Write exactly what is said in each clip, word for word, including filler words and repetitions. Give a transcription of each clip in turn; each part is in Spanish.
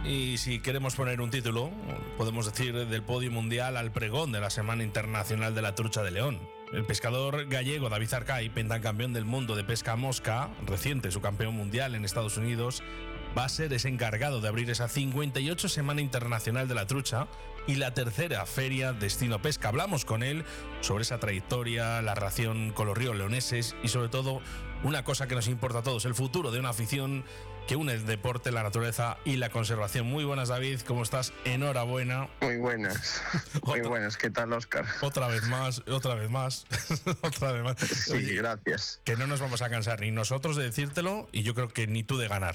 Y si queremos poner un título, podemos decir del podio mundial al pregón de la Semana Internacional de la Trucha de León. El pescador gallego David Arcay, pentacampeón del mundo de pesca a mosca, reciente subcampeón mundial en Estados Unidos, va a ser ese encargado de abrir esa cincuenta y ocho Semana Internacional de la Trucha y la tercera feria Destino Pesca. Hablamos con él sobre esa trayectoria, la relación con los ríos leoneses y sobre todo una cosa que nos importa a todos, el futuro de una afición que une el deporte, la naturaleza y la conservación. Muy buenas, David, ¿cómo estás? Enhorabuena. Muy buenas, muy buenas. ¿Qué tal, Óscar? Otra vez más, otra vez más, otra vez más. Sí, Oye, gracias. Que no nos vamos a cansar ni nosotros de decírtelo y yo creo que ni tú de ganar.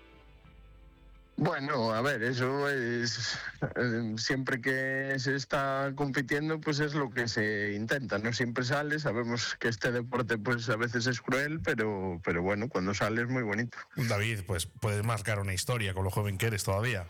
Bueno, a ver, eso es eh, siempre que se está compitiendo, pues es lo que se intenta. No siempre sale, sabemos que este deporte pues a veces es cruel, pero, pero bueno, cuando sale es muy bonito. David, pues puedes marcar una historia con lo joven que eres todavía.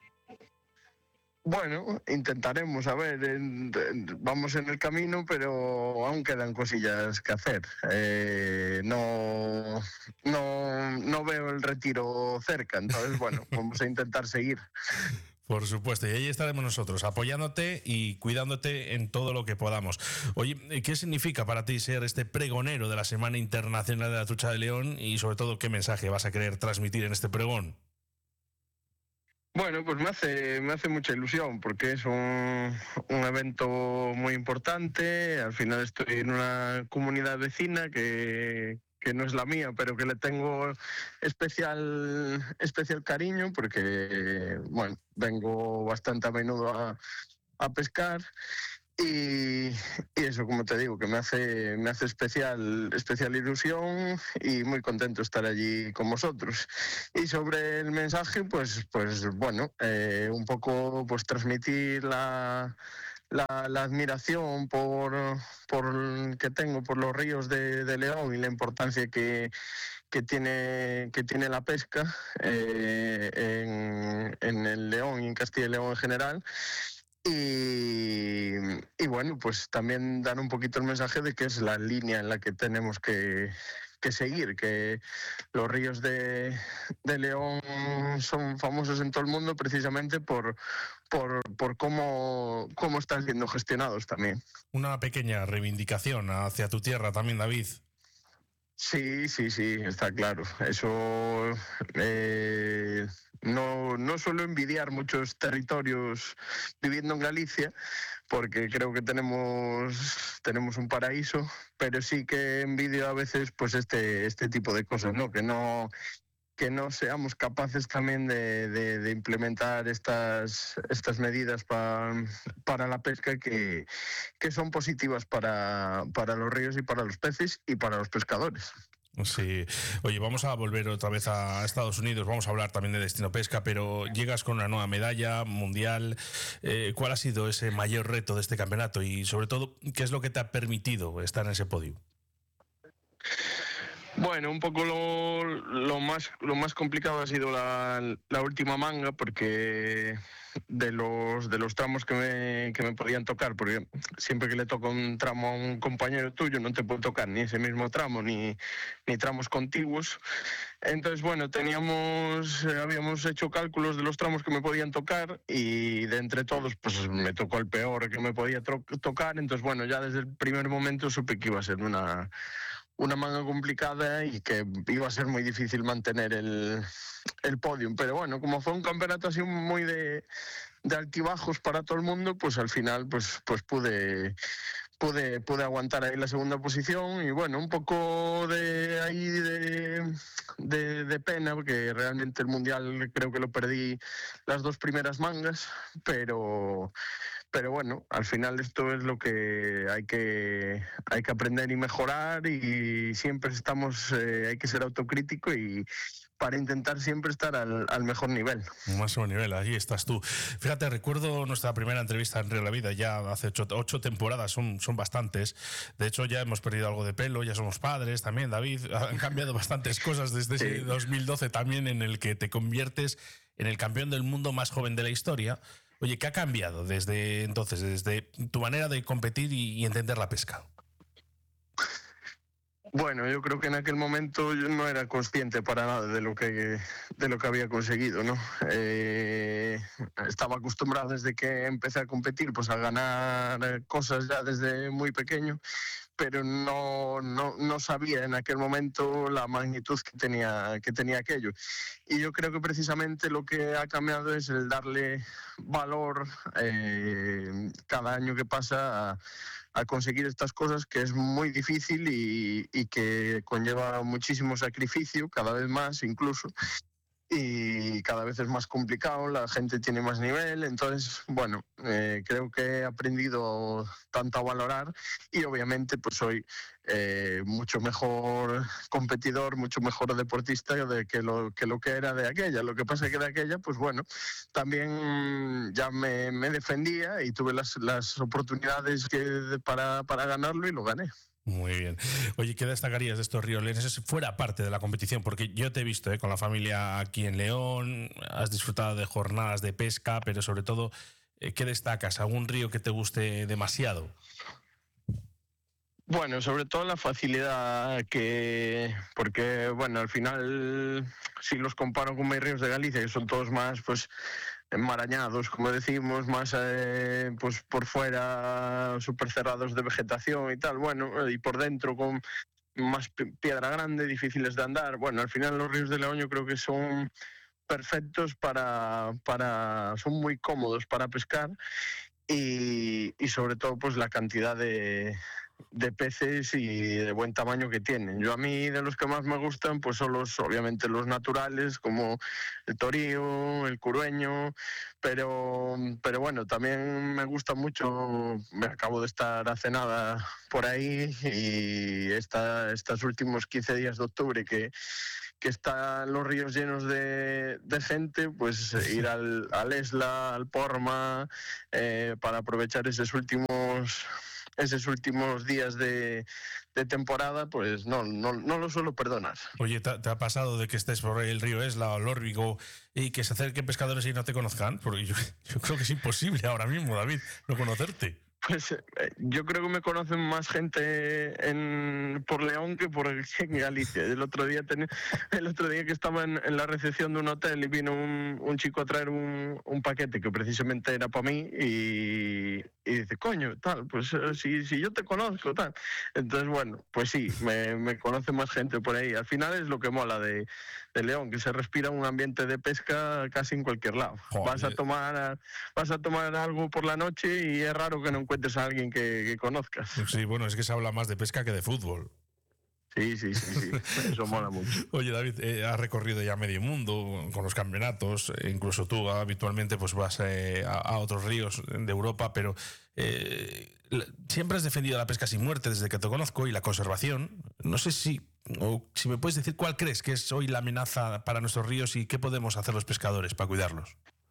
Bueno, intentaremos, a ver, en, en, vamos en el camino, pero aún quedan cosillas que hacer. Eh, no, no, no veo el retiro cerca, entonces, bueno, vamos a intentar seguir. Por supuesto, y ahí estaremos nosotros, apoyándote y cuidándote en todo lo que podamos. Oye, ¿qué significa para ti ser este pregonero de la Semana Internacional de la Trucha de León y sobre todo qué mensaje vas a querer transmitir en este pregón? Bueno, pues me hace, me hace mucha ilusión porque es un, un evento muy importante. Al final estoy en una comunidad vecina que, que no es la mía, pero que le tengo especial, especial cariño porque, bueno, vengo bastante a menudo a, a pescar. Y, y eso, como te digo, que me hace me hace especial especial ilusión y muy contento de estar allí con vosotros. Y sobre el mensaje, pues pues bueno, eh, un poco pues transmitir la La, la admiración por, por que tengo por los ríos de, de León y la importancia que, que, tiene, que tiene la pesca eh, en, en el León y en Castilla y León en general. Y, y bueno, pues también dar un poquito el mensaje de que es la línea en la que tenemos que, que seguir, que los ríos de, de León son famosos en todo el mundo precisamente por, por, por cómo, cómo están siendo gestionados también. Una pequeña reivindicación hacia tu tierra también, David. Sí, sí, sí, está claro. Eso eh, no, no suelo envidiar muchos territorios viviendo en Galicia, porque creo que tenemos, tenemos un paraíso, pero sí que envidio a veces pues este, este tipo de cosas, ¿no? Que no que no seamos capaces también de, de, de implementar estas, estas medidas pa, para la pesca que, que son positivas para, para los ríos y para los peces y para los pescadores. Sí, oye, vamos a volver otra vez a Estados Unidos, vamos a hablar también de Destino Pesca, pero llegas con una nueva medalla mundial. Eh, ¿Cuál ha sido ese mayor reto de este campeonato y sobre todo qué es lo que te ha permitido estar en ese podio? Bueno, un poco lo, lo más lo más complicado ha sido la, la última manga, porque de los de los tramos que me, que me podían tocar, porque siempre que le toca un tramo a un compañero tuyo no te puede tocar ni ese mismo tramo ni, ni tramos contiguos. Entonces, bueno, teníamos eh, habíamos hecho cálculos de los tramos que me podían tocar y de entre todos pues me tocó el peor que me podía to- tocar. Entonces, bueno, ya desde el primer momento supe que iba a ser una una manga complicada y que iba a ser muy difícil mantener el, el podium. Pero bueno, como fue un campeonato así muy de, de altibajos para todo el mundo, pues al final pues, pues pude, pude, pude aguantar ahí la segunda posición. Y bueno, un poco de ahí de, de, de pena, porque realmente el Mundial creo que lo perdí las dos primeras mangas, pero... Pero bueno, al final esto es lo que hay que hay que aprender y mejorar, y siempre estamos, eh, hay que ser autocrítico y para intentar siempre estar al, al mejor nivel. Máximo nivel, ahí estás tú. Fíjate, recuerdo nuestra primera entrevista en Río La Vida, ya hace ocho, ocho temporadas, son, son bastantes. De hecho, ya hemos perdido algo de pelo, ya somos padres también, David. Han cambiado bastantes cosas desde sí. ese dos mil doce también, en el que te conviertes en el campeón del mundo más joven de la historia. Oye, ¿qué ha cambiado desde entonces, desde tu manera de competir y, y entender la pesca? Bueno, yo creo que en aquel momento yo no era consciente para nada de lo que, de lo que había conseguido, ¿no? Eh, estaba acostumbrado desde que empecé a competir pues a ganar cosas ya desde muy pequeño, pero no, no, no sabía en aquel momento la magnitud que tenía, que tenía aquello. Y yo creo que precisamente lo que ha cambiado es el darle valor eh, cada año que pasa a, a conseguir estas cosas, que es muy difícil y, y que conlleva muchísimo sacrificio, cada vez más incluso, y cada vez es más complicado, la gente tiene más nivel, entonces, bueno, eh, creo que he aprendido tanto a valorar y obviamente pues soy eh, mucho mejor competidor, mucho mejor deportista de que lo, que lo que era de aquella. Lo que pasa es que de aquella, pues bueno, también ya me, me defendía y tuve las, las oportunidades que, para, para ganarlo y lo gané. Muy bien. Oye, ¿qué destacarías de estos riolenses fuera parte de la competición? Porque yo te he visto ¿eh? con la familia aquí en León, has disfrutado de jornadas de pesca, pero sobre todo, eh, ¿qué destacas? ¿Algún río que te guste demasiado? Bueno, sobre todo la facilidad que, porque bueno, al final, si los comparo con mis ríos de Galicia, que son todos más, pues, enmarañados, como decimos, más eh, pues por fuera súper cerrados de vegetación y tal, bueno, y por dentro con más piedra grande, difíciles de andar. Bueno, al final los ríos de León yo creo que son perfectos para, para son muy cómodos para pescar y, y sobre todo pues la cantidad de, de peces y de buen tamaño que tienen. Yo a mí de los que más me gustan pues son los, obviamente los naturales como el torío, el curueño, pero, pero bueno, también me gusta mucho, me acabo de estar hace nada por ahí y esta, estos últimos quince días de octubre que que están los ríos llenos de, de gente, pues ir al, al Esla, al Porma, eh, para aprovechar esos últimos esos últimos días de, de temporada, pues no, no, no lo suelo perdonar. Oye, ¿te, ¿te ha pasado de que estés por el río Esla o el Órbigo y que se acerquen pescadores y no te conozcan? Porque yo, yo creo que es imposible ahora mismo, David, no conocerte. Pues eh, yo creo que me conocen más gente en, por León que por en Galicia. El otro día ten, el otro día que estaba en, en, la recepción de un hotel y vino un, un chico a traer un, un paquete que precisamente era para mí y, y dice, coño, tal, pues si, si yo te conozco, tal. Entonces, bueno, pues sí, me, me conoce más gente por ahí. Al final es lo que mola de, de León, que se respira un ambiente de pesca casi en cualquier lado. Joder. Vas a tomar, vas a tomar algo por la noche y es raro que no encuentres a alguien que, que conozcas. Sí, bueno, es que se habla más de pesca que de fútbol. Sí, sí, sí, sí. Eso mola mucho. Oye, David, eh, has recorrido ya medio mundo con los campeonatos, eh, incluso tú habitualmente pues vas eh, a, a otros ríos de Europa, pero eh, siempre has defendido la pesca sin muerte desde que te conozco y la conservación. No sé si, o si me puedes decir cuál crees que es hoy la amenaza para nuestros ríos y qué podemos hacer los pescadores para cuidarlos.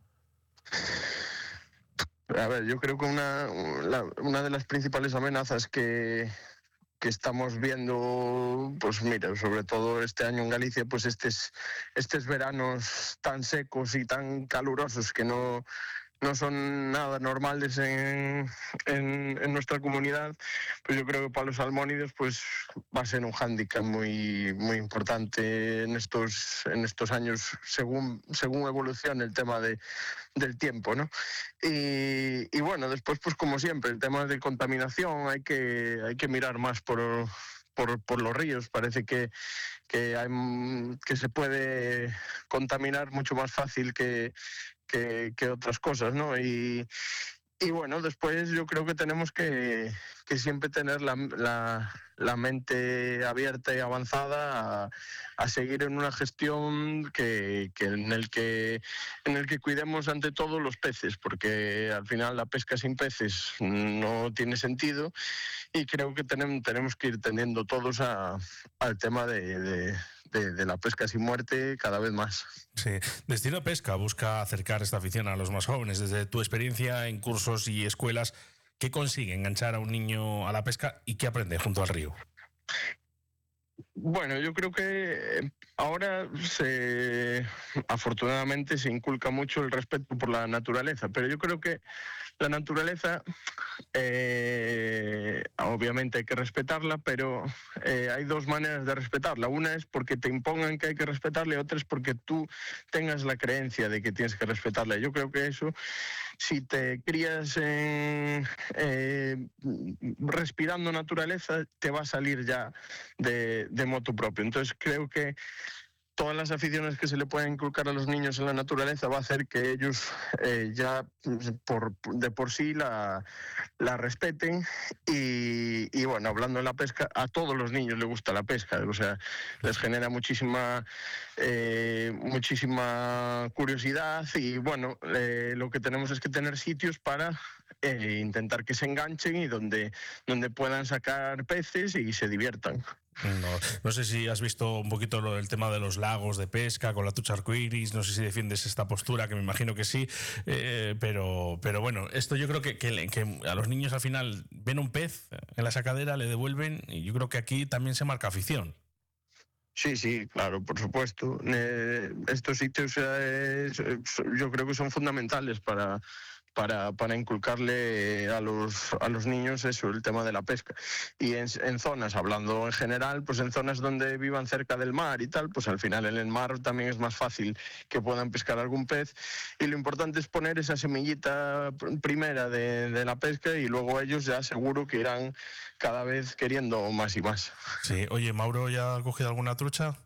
A ver, yo creo que una, la, una de las principales amenazas que, que estamos viendo, pues mira, sobre todo este año en Galicia, pues estos, estos veranos tan secos y tan calurosos que no, no son nada normales en, en, en nuestra comunidad, pues yo creo que para los salmónidos pues va a ser un hándicap muy, muy importante en estos, en estos años según, según evolucione el tema de, del tiempo, ¿no? Y, y bueno, después pues como siempre, el tema de contaminación hay que, hay que mirar más por... Por, por los ríos, parece que, que, hay, que se puede contaminar mucho más fácil que, que, que otras cosas, ¿no? Y, y bueno, después yo creo que tenemos que, que siempre tener la, la, la mente abierta y avanzada a, a seguir en una gestión que, que en, el que en el que cuidemos ante todo los peces, porque al final la pesca sin peces no tiene sentido y creo que tenemos, tenemos que ir tendiendo todos a, al tema de, de De, de la pesca sin muerte cada vez más. Sí. Destino Pesca busca acercar esta afición a los más jóvenes. Desde tu experiencia en cursos y escuelas, ¿qué consigue enganchar a un niño a la pesca y qué aprende junto al río? Bueno, yo creo que ahora se, afortunadamente se inculca mucho el respeto por la naturaleza, pero yo creo que la naturaleza, eh, obviamente hay que respetarla, pero eh, hay dos maneras de respetarla. Una es porque te impongan que hay que respetarla y otra es porque tú tengas la creencia de que tienes que respetarla. Yo creo que eso, si te crías en, eh, respirando naturaleza, te va a salir ya de, de motu propio. Entonces creo que todas las aficiones que se le pueden inculcar a los niños en la naturaleza va a hacer que ellos eh, ya por, de por sí la, la respeten y, y bueno, hablando de la pesca, a todos los niños les gusta la pesca, o sea, les genera muchísima eh, muchísima curiosidad y bueno, eh, lo que tenemos es que tener sitios para eh, intentar que se enganchen y donde, donde puedan sacar peces y se diviertan. No, no sé si has visto un poquito lo, el tema de los lagos de pesca con la trucha arcoiris, no sé si defiendes esta postura, que me imagino que sí, eh, pero, pero bueno, esto yo creo que, que, que a los niños al final ven un pez en la sacadera, le devuelven y yo creo que aquí también se marca afición. Sí, sí, claro, por supuesto. Eh, estos sitios eh, yo creo que son fundamentales para... Para, para inculcarle a los, a los niños eso, el tema de la pesca. Y en, en zonas, hablando en general, pues en zonas donde vivan cerca del mar y tal, pues al final en el mar también es más fácil que puedan pescar algún pez. Y lo importante es poner esa semillita primera de, de la pesca y luego ellos ya seguro que irán cada vez queriendo más y más. Sí, oye, ¿Mauro ya ha cogido alguna trucha?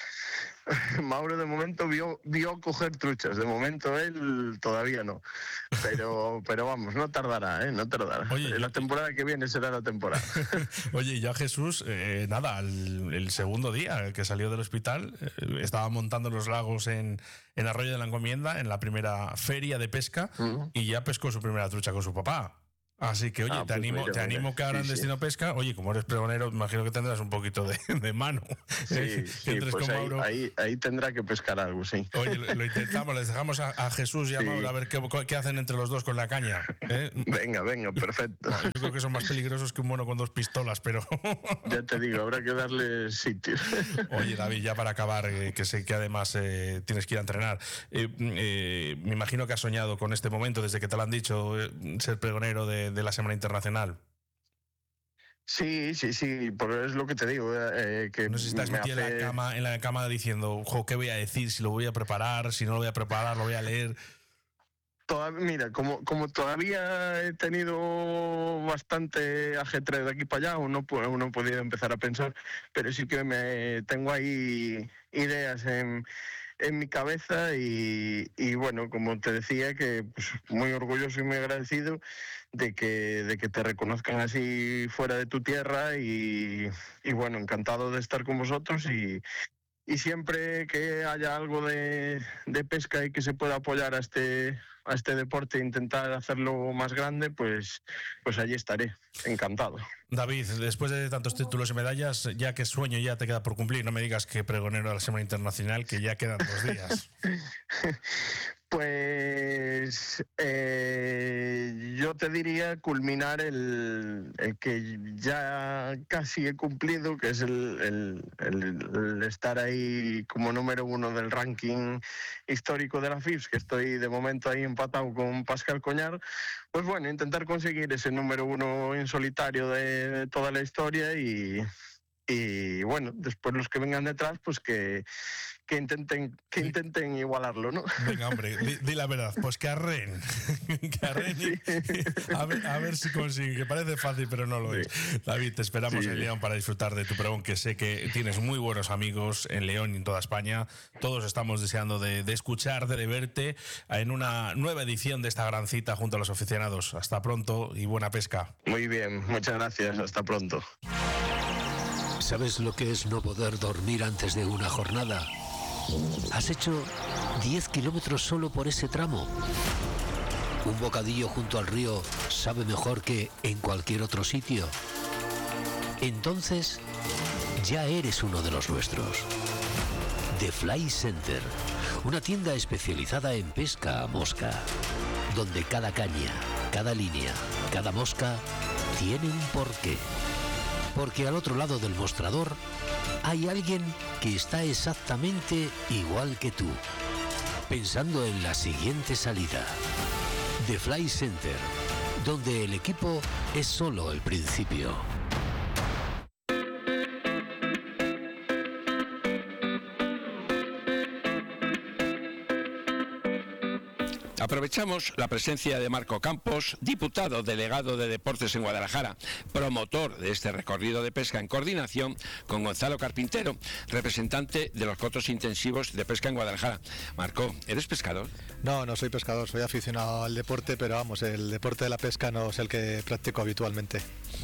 Mauro de momento vio, vio coger truchas, de momento él todavía no, pero, pero vamos, no tardará, ¿eh? No tardará. Oye, la temporada que viene será la temporada. Oye, ya Jesús, eh, nada, el, el segundo día el que salió del hospital, eh, estaba montando los lagos en, en Arroyo de la Encomienda, en la primera feria de pesca, uh-huh. y ya pescó su primera trucha con su papá. Así que, oye, ah, te, pues animo, mira, te mira. animo que ahora sí, en Destino sí. Pesca, oye, como eres pregonero, imagino que tendrás un poquito de, de mano. Sí, eh, sí pues con ahí, ahí, ahí tendrá que pescar algo, sí. Oye, lo, lo intentamos, les dejamos a, a Jesús y a sí. Mauro a ver qué, qué hacen entre los dos con la caña. ¿eh? Venga, venga, perfecto. Bueno, yo creo que son más peligrosos que un mono con dos pistolas, pero... Ya te digo, habrá que darle sitio. Oye, David, ya para acabar, eh, que sé que además eh, tienes que ir a entrenar, eh, eh, me imagino que has soñado con este momento, desde que te lo han dicho, eh, ser pregonero de, de la Semana Internacional. Sí, sí, sí, pero es lo que te digo. Eh, que no sé si estás metido hace... en, la cama, en la cama diciendo, ojo, ¿qué voy a decir? Si lo voy a preparar, si no lo voy a preparar, lo voy a leer. Todavía, mira, como, como todavía he tenido bastante ajetreo de aquí para allá, aún no, aún no he podido empezar a pensar, pero sí que me tengo ahí ideas en... en mi cabeza y, y bueno, como te decía, que pues, muy orgulloso y muy agradecido de que, de que te reconozcan así fuera de tu tierra y, y bueno, encantado de estar con vosotros y, y siempre que haya algo de, de pesca y que se pueda apoyar a este, a este deporte e intentar hacerlo más grande, pues, pues allí estaré, encantado. David, después de tantos títulos y medallas, ya que sueño ya te queda por cumplir, no me digas que pregonero de la Semana Internacional, que ya quedan dos días. Pues eh, yo te diría culminar el, el que ya casi he cumplido, que es el, el, el, el estar ahí como número uno del ranking histórico de la F I F S, que estoy de momento ahí empatado con Pascal Coñar. Pues bueno, intentar conseguir ese número uno en solitario de, de toda la historia y... Y bueno, después los que vengan detrás, pues que, que intenten que intenten igualarlo, ¿no? Venga, hombre, di, di la verdad, pues que arren, que arren sí. a, ver, a ver si consiguen, que parece fácil, pero no lo sí. es. David, te esperamos sí. en León para disfrutar de tu pregón, que sé que tienes muy buenos amigos en León y en toda España. Todos estamos deseando de, de escucharte, de verte en una nueva edición de esta gran cita junto a los aficionados. Hasta pronto y buena pesca. Muy bien, muchas gracias, hasta pronto. ¿Sabes lo que es no poder dormir antes de una jornada? ¿Has hecho diez kilómetros solo por ese tramo? ¿Un bocadillo junto al río sabe mejor que en cualquier otro sitio? Entonces, ya eres uno de los nuestros. The Fly Center, una tienda especializada en pesca a mosca, donde cada caña, cada línea, cada mosca tiene un porqué. Porque al otro lado del mostrador hay alguien que está exactamente igual que tú, pensando en la siguiente salida. The Fly Center, donde el equipo es solo el principio. Aprovechamos la presencia de Marco Campos, diputado delegado de Deportes en Guadalajara, promotor de este recorrido de pesca en coordinación con Gonzalo Carpintero, representante de los cotos intensivos de pesca en Guadalajara. Marco, ¿eres pescador? No, no soy pescador, soy aficionado al deporte, pero vamos, el deporte de la pesca no es el que practico habitualmente.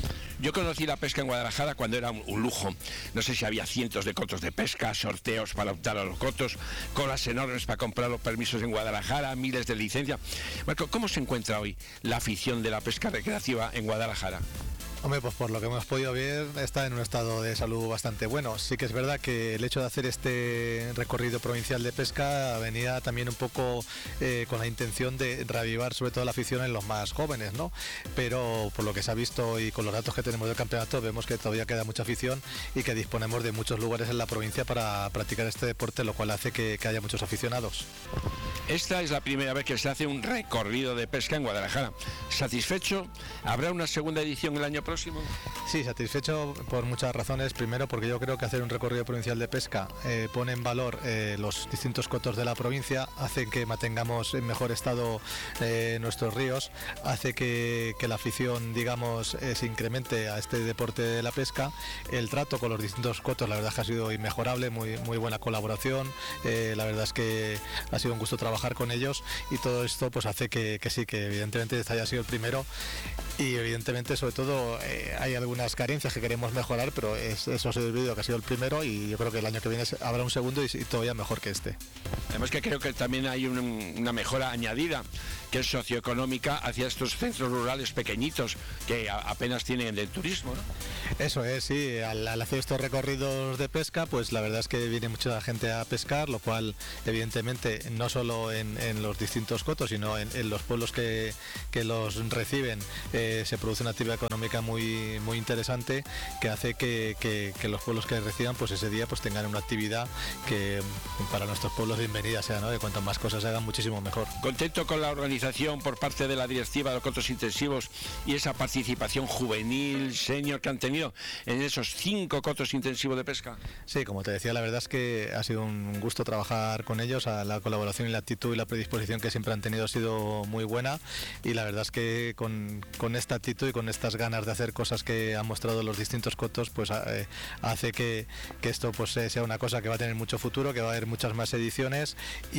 Yo conocí la pesca en Guadalajara cuando era un, un lujo. No sé si había cientos de cotos de pesca, sorteos para optar a los cotos, colas enormes para comprar los permisos en Guadalajara, miles de licencias. Marco, ¿cómo se encuentra hoy la afición de la pesca recreativa en Guadalajara? Hombre, pues por lo que hemos podido ver está en un estado de salud bastante bueno. Sí que es verdad que el hecho de hacer este recorrido provincial de pesca venía también un poco eh, con la intención de reavivar sobre todo la afición en los más jóvenes, ¿no? Pero por lo que se ha visto y con los datos que tenemos del campeonato vemos que todavía queda mucha afición y que disponemos de muchos lugares en la provincia para practicar este deporte, lo cual hace que, que haya muchos aficionados. Esta es la primera vez que se hace un recorrido de pesca en Guadalajara. ¿Satisfecho? ¿Habrá una segunda edición el año próximo? Sí, satisfecho por muchas razones. Primero, porque yo creo que hacer un recorrido provincial de pesca eh, pone en valor eh, los distintos cotos de la provincia, hace que mantengamos en mejor estado eh, nuestros ríos, hace que, que la afición, digamos, eh, se incremente a este deporte de la pesca. El trato con los distintos cotos, la verdad es que ha sido inmejorable, muy, muy buena colaboración. Eh, la verdad es que ha sido un gusto trabajar con ellos y todo esto pues hace que, que sí, que evidentemente este haya sido el primero y evidentemente sobre todo eh, hay algunas carencias que queremos mejorar, pero es, eso se ha olvidado que ha sido el primero y yo creo que el año que viene habrá un segundo y, y todavía mejor que este. Además que creo que también hay un, una mejora añadida que es socioeconómica hacia estos centros rurales pequeñitos que a, apenas tienen del turismo, ¿no? Eso es, sí, al, al hacer estos recorridos de pesca pues la verdad es que viene mucha gente a pescar, lo cual evidentemente no solo en, en los distintos cotos sino en, en los pueblos que, que los reciben eh, se produce una actividad económica muy, muy interesante que hace que, que, que los pueblos que reciban pues ese día pues tengan una actividad que para nuestros pueblos bienvenida sea, ¿no? De cuantas más cosas se hagan muchísimo mejor. Contento con la organización por parte de la directiva de los cotos intensivos y esa participación juvenil, senior que han tenido en esos cinco cotos intensivos de pesca. Sí, como te decía, la verdad es que ha sido un gusto trabajar con ellos, a la colaboración y la actitud y la predisposición que siempre han tenido ha sido muy buena y la verdad es que con, con esta actitud y con estas ganas de hacer cosas que han mostrado los distintos cotos pues eh, hace que, que esto pues sea una cosa que va a tener mucho futuro, que va a haber muchas más ediciones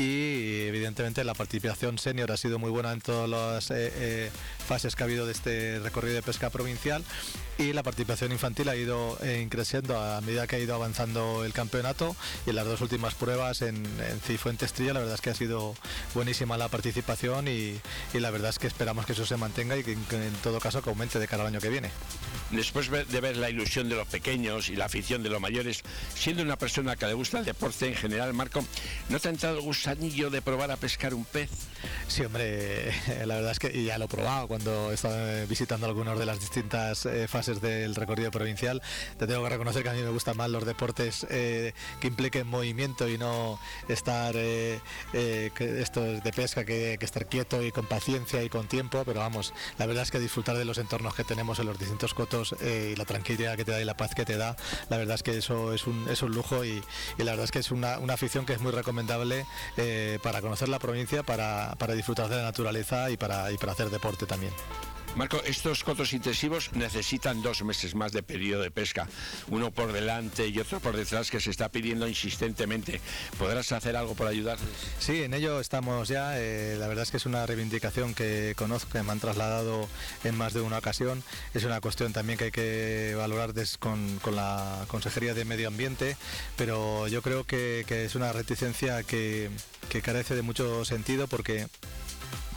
y evidentemente la participación senior ha sido muy buena en todas las eh, eh, fases que ha habido de este recorrido de pesca provincial y la participación infantil ha ido eh, creciendo a medida que ha ido avanzando el campeonato y en las dos últimas pruebas en, en Cifuentes Trilla la verdad es que ha sido buenísima la participación y, y la verdad es que esperamos que eso se mantenga y que, que en todo caso que aumente de cara al año que viene. Después de ver la ilusión de los pequeños y la afición de los mayores, siendo una persona que le gusta el deporte en general, Marco, ¿no te ha entrado el gusanillo de probar a pescar un pez? Sí, hombre, la verdad es que ya lo he probado cuando he estado visitando algunas de las distintas eh, fases del recorrido provincial. Te tengo que reconocer que a mí me gustan más los deportes eh, que impliquen movimiento y no estar eh, eh, esto de pesca que, que estar quieto y con paciencia y con tiempo, pero vamos, la verdad es que disfrutar de los entornos que tenemos en los distintos cotos eh, y la tranquilidad que te da y la paz que te da, la verdad es que eso es un, es un lujo y, y la verdad es que es una, una afición que es muy recomendable eh, para conocer la provincia, para, para disfrutar de la naturaleza y para, y para hacer deporte también. Marco, estos cotos intensivos necesitan dos meses más de periodo de pesca, uno por delante y otro por detrás que se está pidiendo insistentemente. ¿Podrás hacer algo por ayudarles? Sí, en ello estamos ya. Eh, la verdad es que es una reivindicación que conozco, que me han trasladado en más de una ocasión. Es una cuestión también que hay que valorar des, con, con la Consejería de Medio Ambiente, pero yo creo que, que es una reticencia que, que carece de mucho sentido porque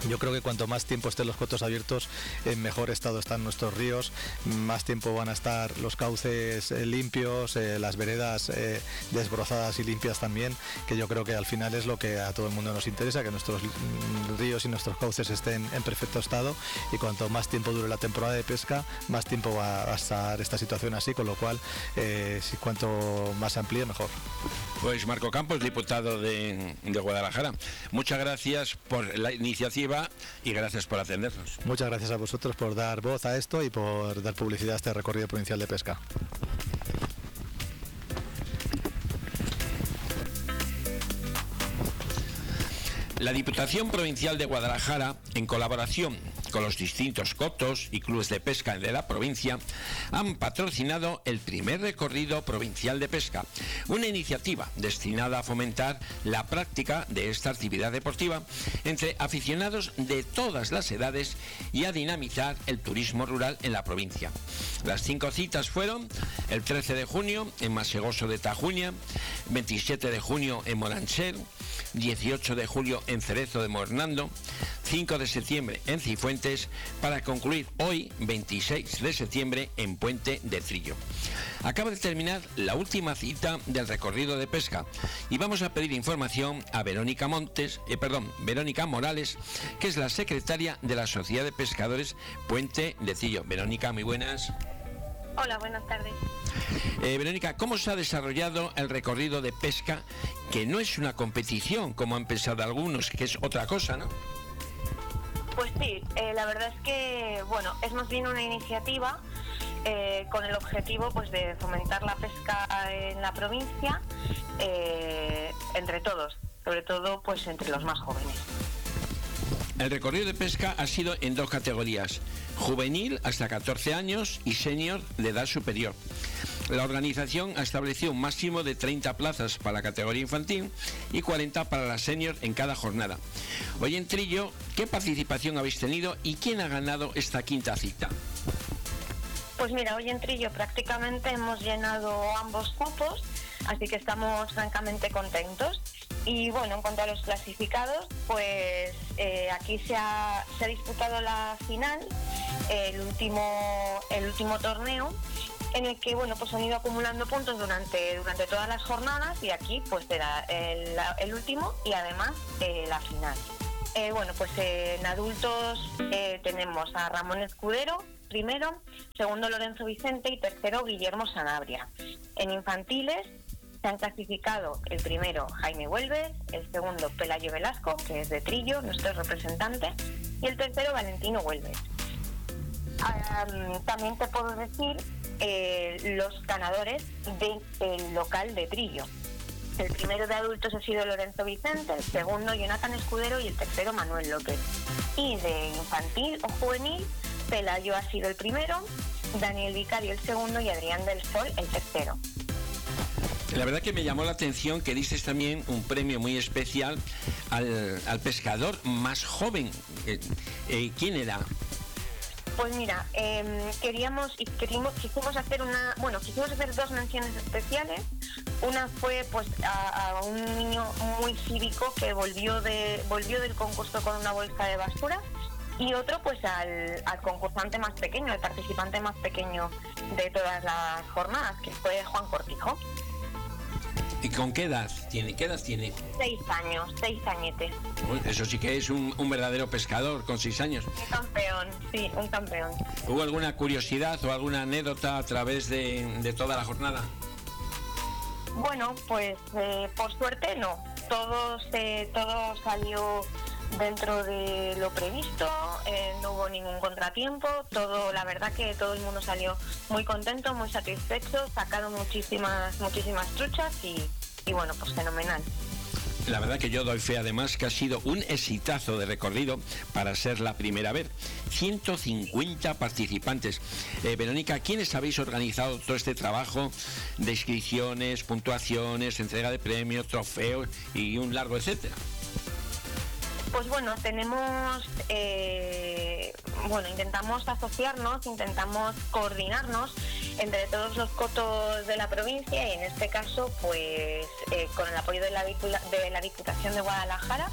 Yo creo que cuanto más tiempo estén los cotos abiertos, en mejor estado están nuestros ríos, más tiempo van a estar los cauces eh, limpios, eh, las veredas eh, desbrozadas y limpias también, que yo creo que al final es lo que a todo el mundo nos interesa, que nuestros ríos y nuestros cauces estén en perfecto estado, y cuanto más tiempo dure la temporada de pesca, más tiempo va a estar esta situación así, con lo cual eh, si cuanto más se amplíe, mejor. Pues Marco Campos, diputado de, de Guadalajara, muchas gracias por la iniciativa y gracias por atendernos. Muchas gracias a vosotros por dar voz a esto y por dar publicidad a este recorrido provincial de pesca. La Diputación Provincial de Guadalajara, en colaboración con los distintos cotos y clubes de pesca de la provincia, han patrocinado el primer recorrido provincial de pesca, una iniciativa destinada a fomentar la práctica de esta actividad deportiva entre aficionados de todas las edades y a dinamizar el turismo rural en la provincia. Las cinco citas fueron el trece de junio en Masegoso de Tajuña, veintisiete de junio en Moranchel, dieciocho de julio en Cerezo de Mornando, cinco de septiembre en Cifuentes, para concluir hoy, veintiséis de septiembre, en Puente de Trillo. Acaba de terminar la última cita del recorrido de pesca y vamos a pedir información a Verónica Montes, eh, perdón, Verónica Morales, que es la secretaria de la Sociedad de Pescadores Puente de Trillo. Verónica, muy buenas. Hola, buenas tardes. Eh, Verónica, ¿cómo se ha desarrollado el recorrido de pesca, que no es una competición, como han pensado algunos, que es otra cosa, ¿no? Pues sí, eh, la verdad es que, bueno, es más bien una iniciativa eh, con el objetivo pues de fomentar la pesca en la provincia eh, entre todos, sobre todo pues entre los más jóvenes. El recorrido de pesca ha sido en dos categorías: juvenil hasta catorce años y senior de edad superior. La organización ha establecido un máximo de treinta plazas para la categoría infantil y cuarenta para la senior en cada jornada. Hoy en Trillo, ¿qué participación habéis tenido y quién ha ganado esta quinta cita? Pues mira, hoy en Trillo prácticamente hemos llenado ambos cupos, así que estamos francamente contentos. Y bueno, en cuanto a los clasificados, pues eh, aquí se ha, se ha disputado la final, el último, el último torneo, en el que bueno, pues han ido acumulando puntos durante, durante todas las jornadas, y aquí pues era el, el último y además eh, la final. Eh, bueno, pues eh, en adultos eh, tenemos a Ramón Escudero, primero, segundo Lorenzo Vicente y tercero Guillermo Sanabria. En infantiles se han clasificado el primero Jaime Huelves, el segundo Pelayo Velasco, que es de Trillo, nuestro representante, y el tercero Valentino Huelves. Um, también te puedo decir eh, los ganadores del local de Trillo. El primero de adultos ha sido Lorenzo Vicente, el segundo Jonathan Escudero y el tercero Manuel López. Y de infantil o juvenil, Pelayo ha sido el primero, Daniel Vicario el segundo y Adrián del Sol el tercero. La verdad que me llamó la atención que dices también un premio muy especial al, al pescador más joven. Eh, eh, ¿Quién era? Pues mira, eh, queríamos y queríamos, quisimos hacer una, bueno, quisimos hacer dos menciones especiales. Una fue pues a, a un niño muy cívico que volvió de volvió del concurso con una bolsa de basura, y otro pues al, al concursante más pequeño, el participante más pequeño de todas las jornadas, que fue Juan Cortijo. ¿Y con qué edad tiene? ¿Qué edad tiene? Seis años, seis añetes. Uy, eso sí que es un, un verdadero pescador con seis años. Un campeón, sí, un campeón. ¿Hubo alguna curiosidad o alguna anécdota a través de, de toda la jornada? Bueno, pues eh, por suerte no. Todo, se, todo salió dentro de lo previsto, eh, no hubo ningún contratiempo, todo, la verdad que todo el mundo salió muy contento, muy satisfecho, sacaron muchísimas, muchísimas truchas y, y bueno, pues fenomenal. La verdad que yo doy fe además que ha sido un exitazo de recorrido para ser la primera vez. ciento cincuenta participantes. Eh, Verónica, ¿quiénes habéis organizado todo este trabajo de inscripciones, puntuaciones, entrega de premios, trofeos y un largo etcétera? Pues bueno, tenemos, eh, bueno, intentamos asociarnos, intentamos coordinarnos entre todos los cotos de la provincia, y en este caso, pues, eh, con el apoyo de la, de la Diputación de Guadalajara,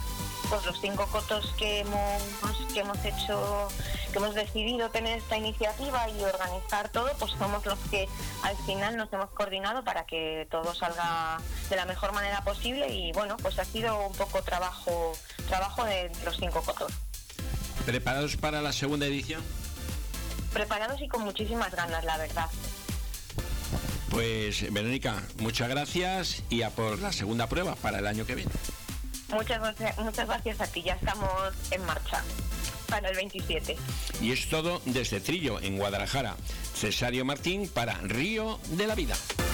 pues los cinco cotos que hemos, que hemos hecho, que hemos decidido tener esta iniciativa y organizar todo, pues somos los que al final nos hemos coordinado para que todo salga de la mejor manera posible y bueno, pues ha sido un poco trabajo, trabajo de los cinco cotos. ¿Preparados para la segunda edición? Preparados y con muchísimas ganas, la verdad. Pues Verónica, muchas gracias y a por la segunda prueba para el año que viene. Muchas gracias, muchas gracias a ti, ya estamos en marcha para el veintisiete. Y es todo desde Trillo, en Guadalajara. Cesario Martín para Río de la Vida.